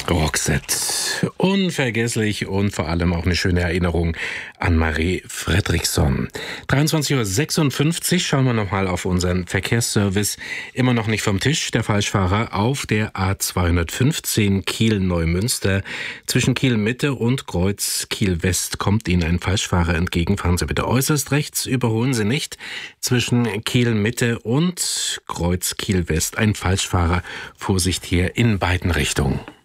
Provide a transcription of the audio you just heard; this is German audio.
Roxette. Unvergesslich und vor allem auch eine schöne Erinnerung an Marie Fredriksson. 23:56 Uhr, schauen wir nochmal auf unseren Verkehrsservice. Immer noch nicht vom Tisch, der Falschfahrer auf der A215 Kiel-Neumünster. Zwischen Kiel-Mitte und Kreuz Kiel-West kommt Ihnen ein Falschfahrer entgegen. Fahren Sie bitte äußerst rechts, überholen Sie nicht. Zwischen Kiel-Mitte und Kreuz Kiel-West ein Falschfahrer. Vorsicht hier in beiden Richtungen.